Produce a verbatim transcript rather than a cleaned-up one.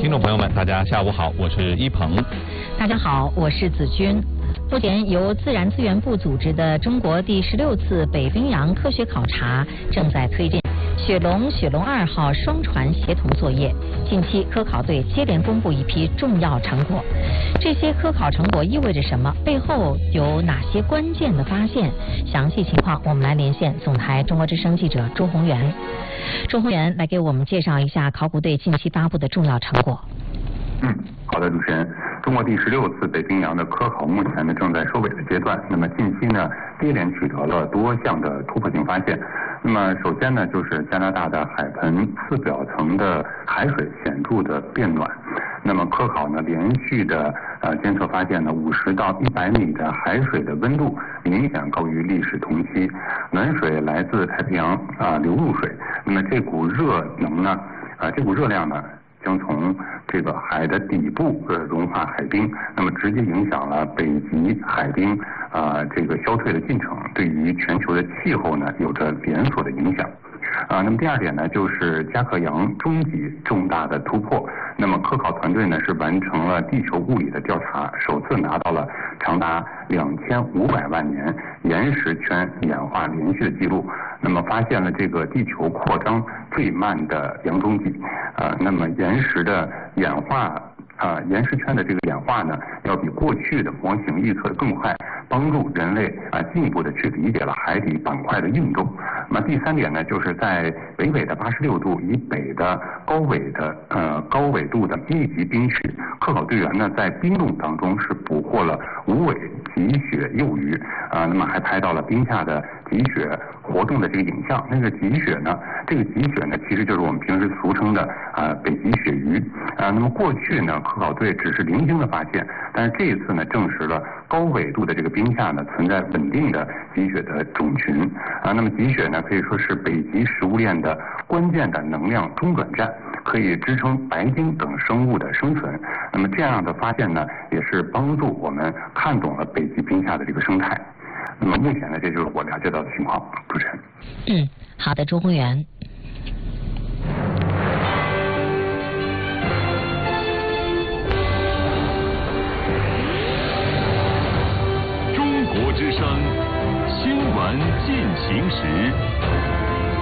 听众朋友们，大家下午好，我是一鹏。 大家好，我是子君。目前由自然资源部组织的中国第十六次北冰洋科学考察正在推进雪龙、雪龙二号双船协同作业。近期科考队接连公布一批重要成果，这些科考成果意味着什么？背后有哪些关键的发现？详细情况我们来连线总台中国之声记者朱宏元。朱宏元来给我们介绍一下考古队近期发布的重要成果。 嗯，好的，主持人。中国第十六次北冰洋的科考目前呢正在收尾的阶段。那么近期呢接连取得了多项的突破性发现。那么首先呢就是加拿大的海盆次表层的海水显著的变暖。那么科考呢连续的呃监测发现呢五十到一百米的海水的温度明显高于历史同期。暖水来自太平洋啊、呃、流入水。那么这股热能呢啊、呃、这股热量呢将从这个海的底部呃融化海冰，那么直接影响了北极海冰啊、呃、这个消退的进程，对于全球的气候呢有着连锁的影响。啊，那么第二点呢，就是加克洋中极重大的突破。那么科考团队呢是完成了地球物理的调查，首次拿到了长达两千五百万年岩石圈演化连续的记录。那么发现了这个地球扩张最慢的洋中极。啊，那么岩石的演化。啊，岩石圈的这个演化呢，要比过去的模型预测的更快，帮助人类啊进一步的去理解了海底板块的运动。那么第三点呢，就是在北纬的八十六度以北的高纬的呃高纬度的密集冰区，科考队员呢在冰洞当中是捕获了无尾极雪幼鱼啊，那么还拍到了冰下的极雪活动的这个影像。那个极雪呢，这个极雪呢，其实就是我们平时俗称的啊北极鳕鱼啊。那么过去呢，科考队只是零星的发现，但是这一次呢，证实了高纬度的这个冰下呢存在稳定的极雪的种群啊。那么极雪呢，可以说是北极食物链的关键的能量中转站，可以支撑白鲸等生物的生存。那么这样的发现呢，也是帮助我们看懂了北极冰下的这个生态。那么目前呢，这就是我了解到的情况。主持人。 嗯，好的，朱宏元。 中国之声新闻进行时。